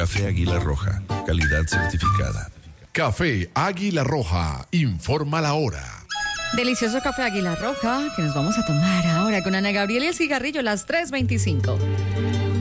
Café Águila Roja, calidad certificada. Café Águila Roja, informa la hora. Delicioso café Águila Roja que nos vamos a tomar ahora con Ana Gabriela y el cigarrillo, las 3:25.